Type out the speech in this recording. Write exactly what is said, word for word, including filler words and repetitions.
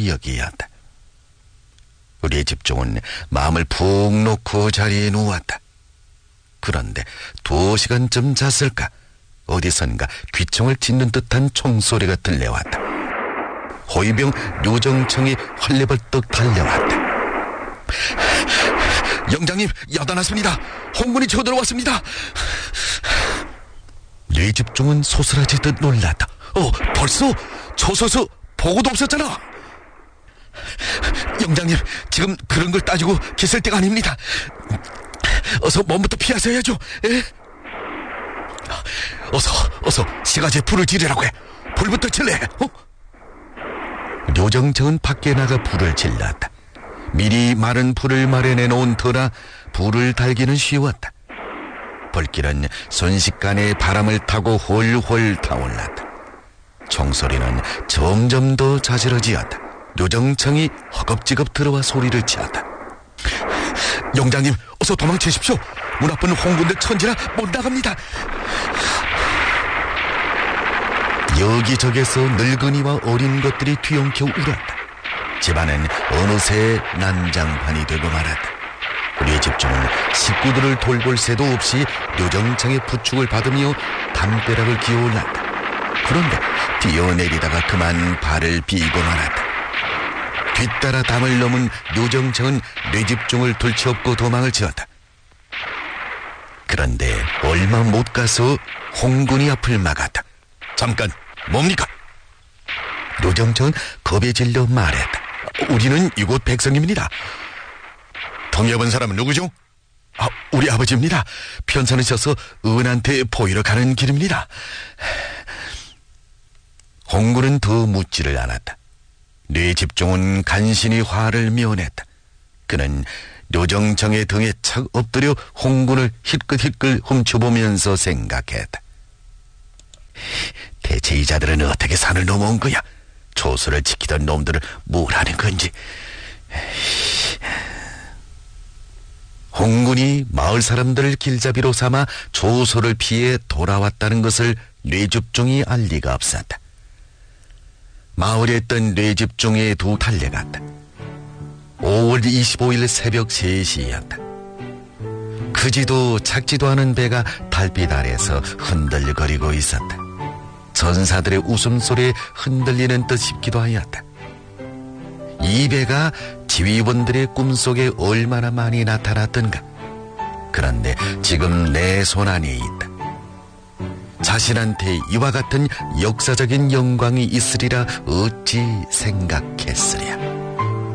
여기었다. 우리의 집중은 마음을 푹 놓고 자리에 누웠다. 그런데 두 시간쯤 잤을까 어디선가 귀청을 찢는 듯한 총소리가 들려왔다. 호위병 류정청이 헐레벌떡 달려왔다. 영장님, 야단났습니다. 홍군이 쳐들어왔습니다. 뇌집중은 소스라지듯 놀랐다. 어, 벌써? 초소수 보고도 없었잖아. 영장님, 지금 그런 걸 따지고 계실 때가 아닙니다. 어서 몸부터 피하셔야죠. 에? 어서 어서 시가지에 불을 지르라고 해. 불부터 질래. 어? 류정청은 밖에 나가 불을 질렀다. 미리 마른 불을 마련해 놓은 터라 불을 달기는 쉬웠다. 불길은 순식간에 바람을 타고 홀홀 타올랐다. 총소리는 점점 더 자지러지었다. 류정청이 허겁지겁 들어와 소리를 치었다. 영장님, 어서 도망치십시오. 문 앞은 홍군들 천지라 못 나갑니다. 여기저기서 늙은이와 어린 것들이 뒤엉켜 울었다. 집안은 어느새 난장판이 되고 말았다. 우리의 집중은 식구들을 돌볼 새도 없이 류정청의 부축을 받으며 담벼락을 기어올랐다. 그런데 뛰어내리다가 그만 발을 비고 말았다. 뒤따라 담을 넘은 류정청은 뇌집중을 둘치없고 도망을 치었다. 그런데 얼마 못 가서 홍군이 앞을 막았다. 잠깐, 뭡니까? 류정청은 겁에 질려 말했다. 우리는 이곳 백성입니다. 동여본 사람은 누구죠? 아, 우리 아버지입니다. 편찮으셔서 은한테 보이러 가는 길입니다. 홍군은 더 묻지를 않았다. 뇌집중은 간신히 화를 면했다. 그는 류정청의 등에 착 엎드려 홍군을 힐끗힐끗 훔쳐보면서 생각했다. 대체 이 자들은 어떻게 산을 넘어온 거야? 조수를 지키던 놈들을 뭘 하는 건지. 홍군이 마을 사람들을 길잡이로 삼아 조소를 피해 돌아왔다는 것을 뇌집중이 알 리가 없었다. 마을에 있던 뇌집중의 두 달려갔다. 오월 이십오일 새벽 세 시였다. 크지도 작지도 않은 배가 달빛 아래서 흔들거리고 있었다. 전사들의 웃음소리에 흔들리는 듯 싶기도 하였다. 이 배가 지휘원들의 꿈속에 얼마나 많이 나타났던가. 그런데 지금 내 손안에 있다. 자신한테 이와 같은 역사적인 영광이 있으리라 어찌 생각했으리.